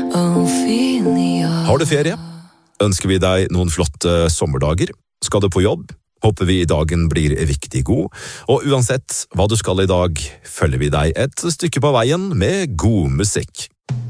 Har du ferie? Ønsker vi deg noen flotte sommerdager? Skal du på jobb? Håper vi dagen blir viktig god, og uansett hva du skal i dag, følger vi deg et stykke på veien med god musikk.